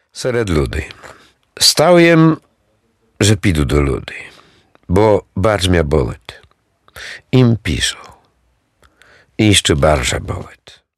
Серед людей. Став їм, że піду до людей, bo barż mia bolet. Im piszą. I jeszcze barża bolet.